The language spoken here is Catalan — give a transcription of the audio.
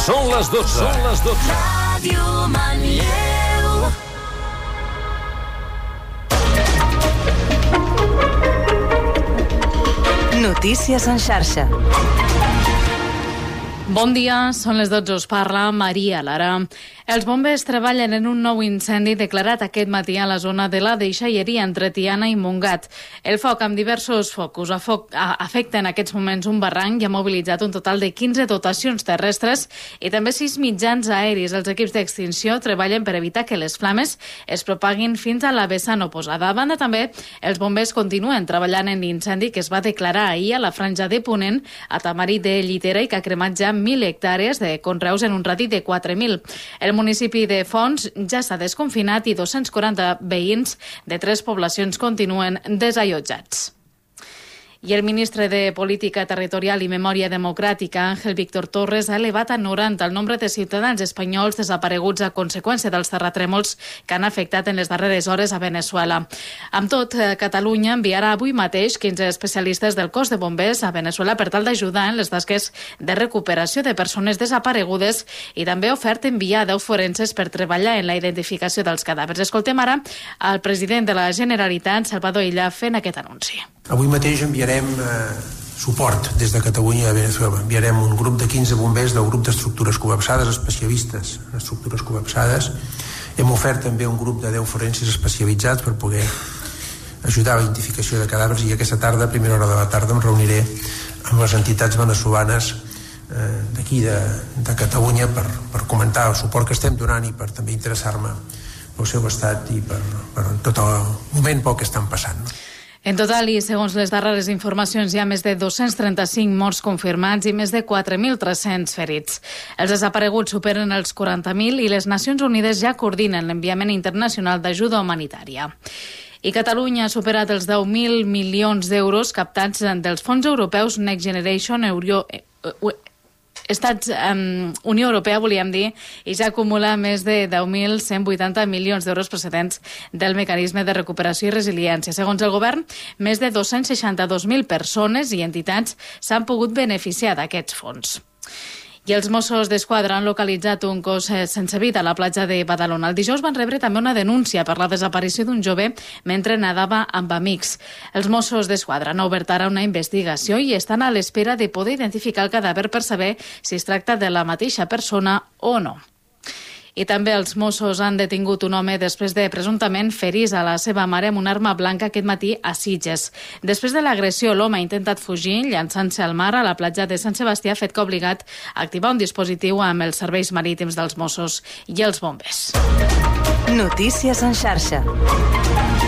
Són les 12. Són les 12. Ràdio Manlleu. Notícies en xarxa. Bon dia, són les 12, us parla Maria Lara. Els bombers treballen en un nou incendi declarat aquest matí a la zona de la deixalleria entre Tiana i Montgat. El foc, amb diversos focus, afecta en aquests moments un barranc i ha mobilitzat un total de 15 dotacions terrestres i també 6 mitjans aeris. Els equips d'extinció treballen per evitar que les flames es propaguin fins a la vessant oposada. A banda, també, els bombers continuen treballant en l'incendi que es va declarar ahir a la franja de Ponent, a Tamarit de Llitera, i que ha cremat ja 1.000 hectàrees de conreus en un radi de 4.000. El municipi de Fonts ja s'ha desconfinat i 240 veïns de 3 poblacions continuen desallotjats. I el ministre de Política Territorial i Memòria Democràtica, Ángel Víctor Torres, ha elevat a 90 el nombre de ciutadans espanyols desapareguts a conseqüència dels terratrèmols que han afectat en les darreres hores a Venezuela. Amb tot, Catalunya enviarà avui mateix 15 especialistes del cos de bombers a Venezuela per tal d'ajudar en les tasques de recuperació de persones desaparegudes i també ha ofert enviar 10 forenses per treballar en la identificació dels cadàvers. Escoltem ara el president de la Generalitat, Salvador Illa, fent aquest anunci. Avui mateix enviarem suport des de Catalunya a Venezuela. Enviarem un grup de 15 bombers del grup d'estructures col·lapsades, especialistes en estructures col·lapsades. Hem ofert també un grup de 10 forenses especialitzats per poder ajudar a la identificació de cadàvers, i aquesta tarda, a primera hora de la tarda, em reuniré amb les entitats venezolanes d'aquí de Catalunya per comentar el suport que estem donant i per també interessar-me pel seu estat i per tot el moment pel que estan passant. En total, i segons les darreres informacions, hi ha més de 235 morts confirmats i més de 4.300 ferits. Els desapareguts superen els 40.000 i les Nacions Unides ja coordinen l'enviament internacional d'ajuda humanitària. I Catalunya ha superat els 10.000 milions d'euros captats dels fons europeus Next Generation Unió Europea, volíem dir, i ja acumula més de 10.180 milions d'euros procedents del mecanisme de recuperació i resiliència. Segons el govern, més de 262.000 persones i entitats s'han pogut beneficiar d'aquests fons. I els Mossos d'Esquadra han localitzat un cos sense vida a la platja de Badalona. El dijous van rebre també una denúncia per la desaparició d'un jove mentre nedava amb amics. Els Mossos d'Esquadra han obert ara una investigació i estan a l'espera de poder identificar el cadàver per saber si es tracta de la mateixa persona o no. I també els Mossos han detingut un home després de presumptament ferir a la seva mare amb una arma blanca aquest matí a Sitges. Després de l'agressió, l'home ha intentat fugir llançant-se al mar a la platja de Sant Sebastià, fet que ha obligat a activar un dispositiu amb els serveis marítims dels Mossos i els bombers. Notícies en xarxa.